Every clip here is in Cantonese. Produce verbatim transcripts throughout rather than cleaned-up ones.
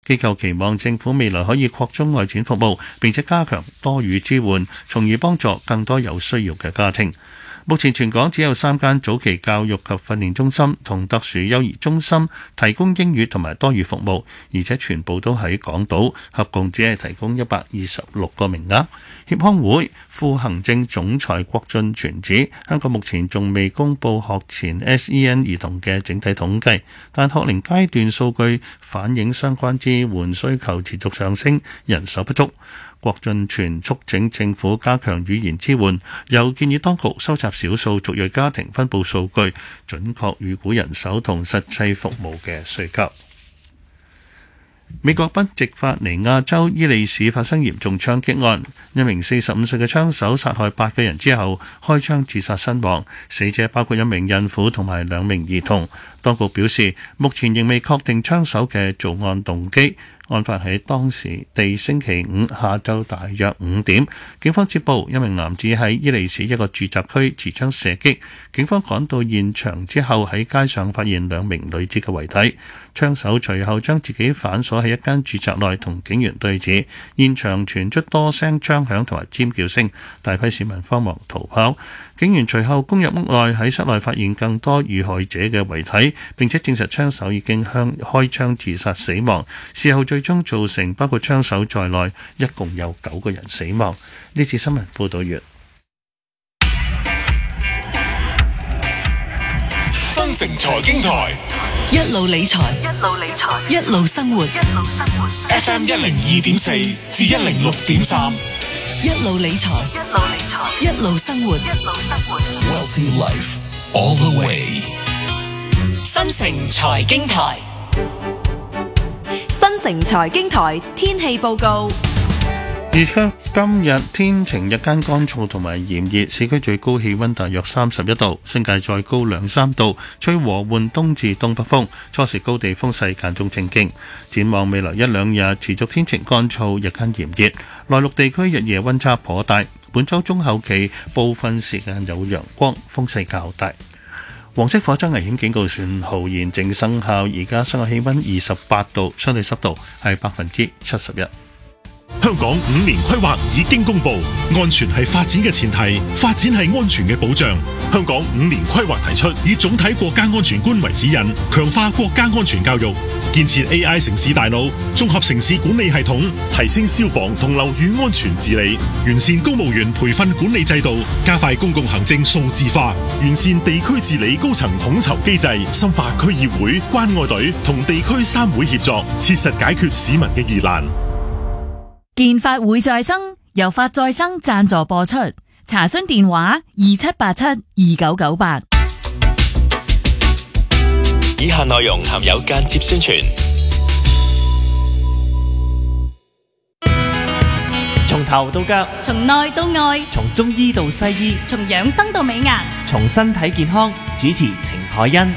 機構期望政府未來可以擴充外展服務，並且加強多語支援，從而幫助更多有需要嘅家庭。目前全港只有三間早期教育及訓練中心同特殊幼兒中心提供英語同埋多語服務，而且全部都喺港島，合共只係提供一百二十六個名額。協康會副行政總裁郭俊全指，香港目前仲未公布學前 S E N 兒童嘅整體統計，但學齡階段數據反映相關支援需求持續上升，人手不足。郭俊全促請政府加強語言支援，又建議當局收集少數族裔家庭分佈數據，準確預估人手同實際服務嘅需求。美國賓夕法尼亞州伊利市發生嚴重槍擊案，一名四十五歲嘅槍手殺害八個人之後開槍自殺身亡，死者包括一名孕婦同埋兩名兒童。當局表示，目前仍未確定槍手嘅作案動機。案發喺當時地星期五下晝大約五點，警方接報一名男子喺伊利市一個住宅區持槍射擊，警方趕到現場之後喺街上發現兩名女子嘅遺體，槍手隨後將自己反鎖喺一間住宅內同警員對峙，現場傳出多聲槍響同埋尖叫聲，大批市民慌忙逃跑，警員隨後攻入屋內，喺室內發現更多遇害者嘅遺體，並且證實槍手已經向開槍自殺死亡，事後最終造成包括槍手在內一共有九個人死亡。呢次新聞報道完。 新城財經台一路理財，一路理財，一路生活，一路生活。 F M 一零二點四至一零六點三， 一路理財，一路理財，一路生活，一路生活。 Wealthy Life all the way。 新城財經台， 新城財經台天氣報告。 而家今日天晴，日間乾燥同埋炎熱，市區最高氣溫大約三十一度，新界再高兩三度，吹和緩東至東北風，初時高地風勢間中清勁。展望未來一兩日持續天晴乾燥，日間炎熱，內陸地區日夜溫差頗大。本週中後期部分時間有陽光，風勢較大。黃色火災危險警告信號現正生效，而家室外氣溫二十八度，相對濕度係百分之七十一。 香港五年規劃已經公布，安全係發展嘅前提，發展係安全嘅保障。香港五年規劃提出，以總體國家安全觀為指引，強化國家安全教育，建設 A I 城市大腦，綜合城市管理系統，提升消防同樓宇安全治理，完善公務員培訓管理制度，加快公共行政數字化，完善地區治理高層統籌機制，深化區議會、關愛隊同地區三會協作，切實解決市民嘅疑難。 健發會再生，由發再生贊助播出，查詢電話二七八七二九九八。 以下內容含有間接宣傳。 從頭到腳， 從內到外， 從中醫到西醫， 從養生到美顏， 從身體健康。主持程海欣。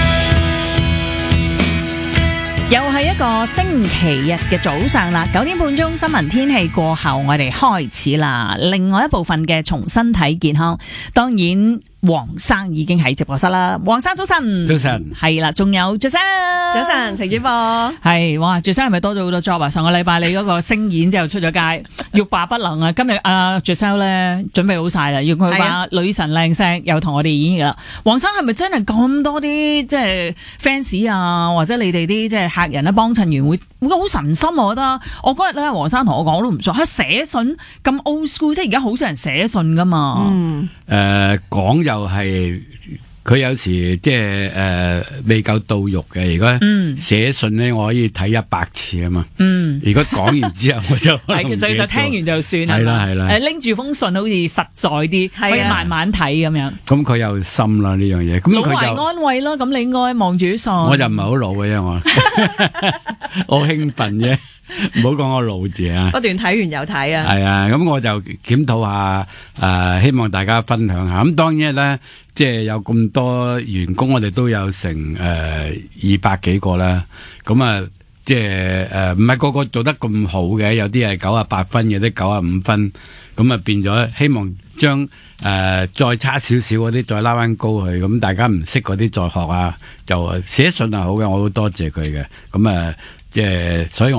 又係一個星期日嘅早上啦，九點半鐘新聞天氣過後，我哋開始啦。另外一部分嘅從身體健康，當然黃生已經喺直播室啦。黃生早晨， 早晨係啦，仲有卓生， 早晨，程主播係哇，卓生係咪多咗好多 job 啊？上個禮拜你嗰個星演之後出咗街，欲罷不能啊！今日阿卓生咧準備好晒啦，要佢把女神靚聲又同我哋演繹啦。黃生係咪真係咁多啲即係 fans 啊，或者你哋啲即係客人咧幫襯完會會好神心？我覺得我嗰日咧，黃生同我講我都唔信，佢寫信咁 old school， 即係而家好少人寫信噶嘛。嗯， 誒講又係佢有時即係誒未夠到肉嘅。如果寫信咧，我可以睇一百次啊嘛。嗯，如果講完之後我就係其實就聽完就算啦。 係啦係啦， 誒拎住封信好似實在啲，可以慢慢睇咁樣。 咁佢又深啦呢樣嘢。咁佢就安慰咯。咁你應該望住信。 我就唔係好老嘅啫，我好興奮啫。唔好講個老字啊！ 不斷睇完又睇啊！ 係啊，咁我就檢討下，誒、呃，希望大家分享下。咁當然咧，即係有咁多員工，我哋都有成誒、呃、二百幾個啦。咁啊，即係誒，唔係個個做得咁好嘅，有啲係九啊八分，有啲九啊五分。咁啊，變咗希望將誒、呃、再差少少嗰啲再拉翻高佢。咁大家唔識嗰啲再學啊，就寫信係好嘅，我好多謝佢嘅。咁啊，即係所以我。